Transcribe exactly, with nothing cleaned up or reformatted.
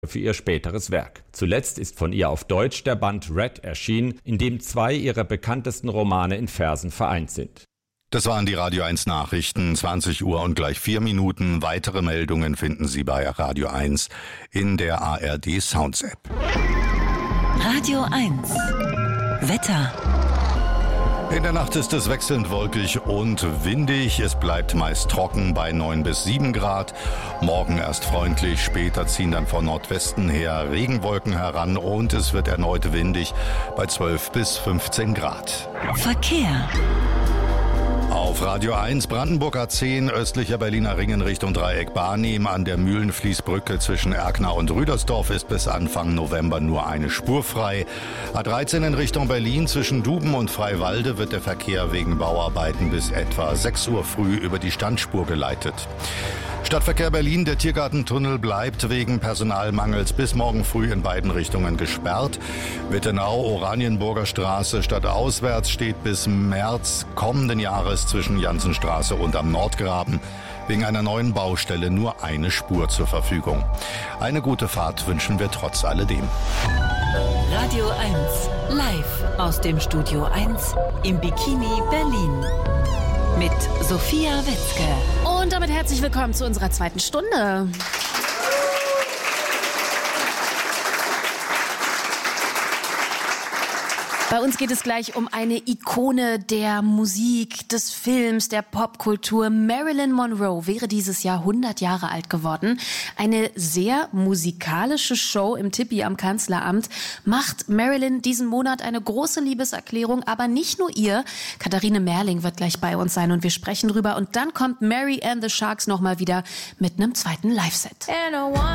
für ihr späteres Werk. Zuletzt ist von ihr auf Deutsch der Band Red erschienen, in dem zwei ihrer bekanntesten Romane in Versen vereint sind. Das waren die Radio eins Nachrichten, zwanzig Uhr und gleich vier Minuten. Weitere Meldungen finden Sie bei Radio eins in der A R D Sounds App. Radio eins Wetter. In der Nacht ist es wechselnd wolkig und windig. Es bleibt meist trocken bei neun bis sieben Grad. Morgen erst freundlich, später ziehen dann von Nordwesten her Regenwolken heran und es wird erneut windig bei zwölf bis fünfzehn Grad. Verkehr. Auf Radio eins Brandenburg A zehn, östlicher Berliner Ringen Richtung Dreieck Barnim. An der Mühlenfließbrücke zwischen Erkner und Rüdersdorf ist bis Anfang November nur eine Spur frei. A dreizehn in Richtung Berlin zwischen Duben und Freiwalde wird der Verkehr wegen Bauarbeiten bis etwa sechs Uhr früh über die Standspur geleitet. Stadtverkehr Berlin, der Tiergartentunnel bleibt wegen Personalmangels bis morgen früh in beiden Richtungen gesperrt. Wittenau, Oranienburger Straße stadtauswärts steht bis März kommenden Jahres zwischen Jansenstraße und am Nordgraben wegen einer neuen Baustelle nur eine Spur zur Verfügung. Eine gute Fahrt wünschen wir trotz alledem. Radio eins live aus dem Studio eins im Bikini Berlin. Mit Sophia Witzke. Und damit herzlich willkommen zu unserer zweiten Stunde. Bei uns geht es gleich um eine Ikone der Musik, des Films, der Popkultur. Marilyn Monroe wäre dieses Jahr hundert Jahre alt geworden. Eine sehr musikalische Show im Tippi am Kanzleramt macht Marilyn diesen Monat eine große Liebeserklärung, aber nicht nur ihr. Katharine Merling wird gleich bei uns sein und wir sprechen drüber. Und dann kommt Mary and the Sharks nochmal wieder mit einem zweiten Live-Set.